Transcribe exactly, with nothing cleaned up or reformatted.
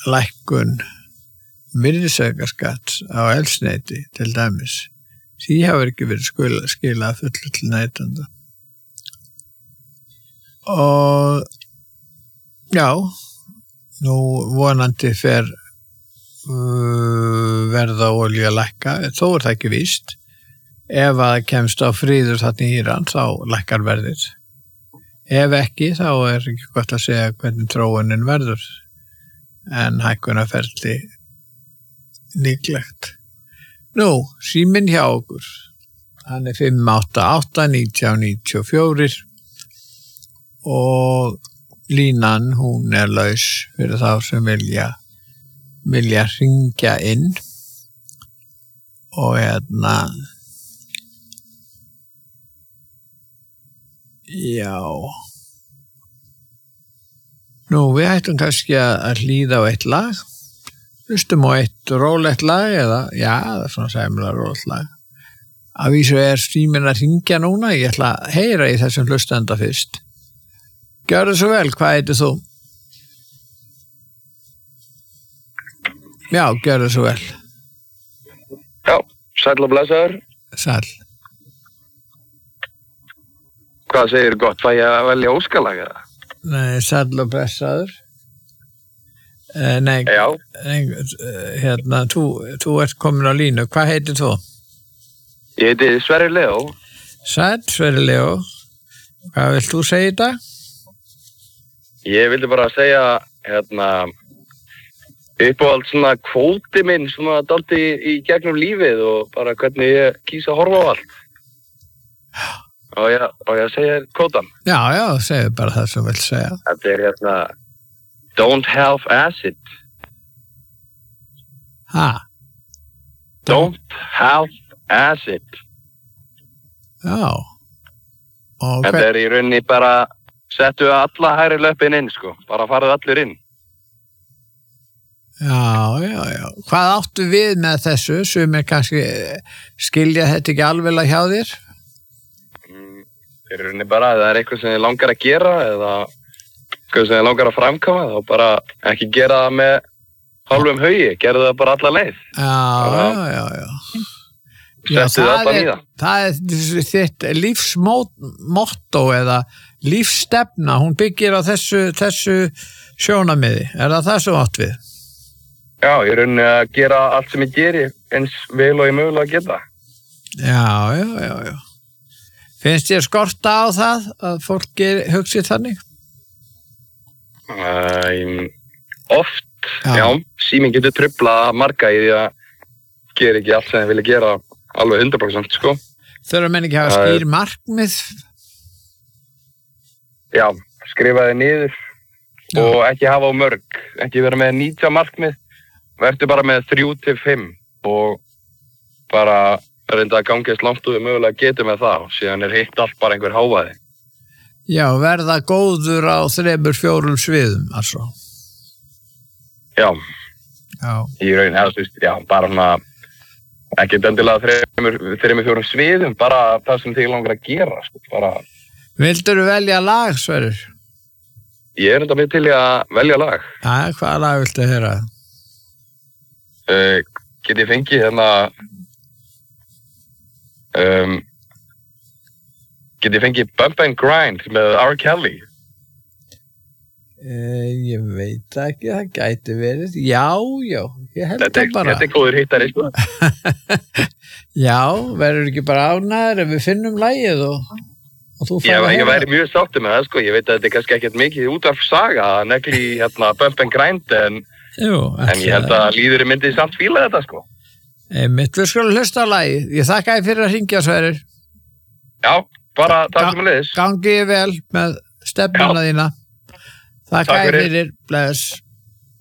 lækkun virðisaukaskatts á eldsneyti til dæmis. Því hefur ekki verið skila, skilað fullu til neytenda. Og já, nú vonandi fer uh, verða olía að lækka, þó er það ekki víst. Ef að kemst á fríður þarna í Íran, þá lækkar verðið. Ef ekki, þá er ekki gott að segja hvernig þróunin verður, en hækkunarferli líklegt. Nú, síminn hjá okkur, hann er fimm átta átta nítján níutíu og fjögur og línan, hún er laus fyrir þá sem vilja, vilja hringja inn og hérna, já, nú við hættum kannski að hlýða á eitt lag, hlustum á eitt rólegt lag eða, já, það er svona sæmilega rólegt lag. Að vísu er síminn að hringja núna, ég ætla að heyra í þessum hlustanda fyrst. Gjörðu svo vel, hvað heitir þú? Já, gjörðu svo vel. Já, sæll og blessaður. Sæll. Hvað segir gott, fæ ég að velja óskalag eða? Nei, sæll og blessaður. Eh, nei, Já. nei, hérna, þú, þú ert komin á línu, hvað heitir þú? Ég heiti Sverrir Leó. Sæll, Sverrir Leó. Hvað vilt þú segja í dag? Ég vildi bara segja, hérna, uppáhald svona kvóti minn, svona dalti í gegnum lífið og bara hvernig ég kýsa að horfa á allt. Og ég, og ég segja kvótan. Já, já, segðu bara það sem vilt segja. Þetta er hérna, don't half acid. Ha? Don't half acid. Já. Og Þetta hver... er í rauninni bara, settu alla hæri löpin inn, sko. Bara farið allir inn. Já, já, já. Hvað áttu við með þessu, sem er kannski skilja þetta ekki alveg hjá þér? Mm, í rauninni bara, ef það er eitthvað sem þið langar að gera eða eitthvað sem þið langar að framkama, þá bara ekki gera það með hálfum haugi, gerðu það bara alla leið. Já, bara, já, já, já. Settu þið allan í það. Það er þitt lífsmotto eða lífsstefna, hún byggir á þessu, þessu sjónamiði. Er það það sem átt við? Já, ég er rauninni að gera allt sem ég geri eins vel og ég mögulega geta. Já, já, já, já. Finnst þér skorta á það að fólk hugsi þannig? Um, oft, já, já síminn getur truflað marga í því að gera ekki allt sem þið vilja gera alveg hundrað prósent, sko. Þurfa menn ekki að hafa skýr markmið? Já, skrifa þið niður já. Og ekki hafa á mörg, ekki vera með nítján markmið, verður bara með þrjú til fimm og bara reynda að gangast langt og við mögulega getum með það og síðan er hitt allt bara einhver hávaði. Já, verða góður á þremur fjórum sviðum, altså. Já, já. Í raun, eða, þú veist, já, bara svona, ekki endilega þremur, þremur fjórum sviðum, bara það sem þig langar að gera, sko, bara. Vildur þú velja lag, Sverrir? Ég er enda með til að velja lag. Já, hvaða lag viltu heyra? Uh, get ég fengið hérna, um, get ég fengið Bump and Grind með R. Kelly? Uh, ég veit ekki, það gæti verið. Já, já, ég held það bara. Þetta er góður hittari, sko. Já, verður ekki bara ánæður ef við finnum lagið og, og þú fara að heyra. Ég væri mjög sáttur með það, sko. Ég veit að þetta er kannski ekkert mikið útvarpssaga að negli hérna Bump and Grind, en, Jú, en ég held að líðurinn myndi samt fíla þetta, sko. Einmitt, við skulum hlusta á lagið. Ég þakka þér fyrir að hringja, Sverrir. Já, bara takk sem að leiðis. Gangi vel með stefnuna þína. Þakka þér fyrir, bless.